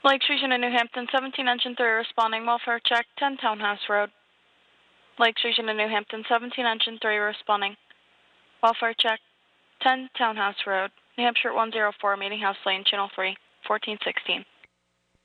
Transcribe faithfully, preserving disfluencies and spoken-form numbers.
Lake Station in New Hampton, seventeen engine three responding, welfare check, ten Townhouse Road. Lake Station in New Hampton, seventeen engine three responding, welfare check, ten Townhouse Road. New Hampshire one zero four, Meeting House Lane, Channel three, fourteen sixteen.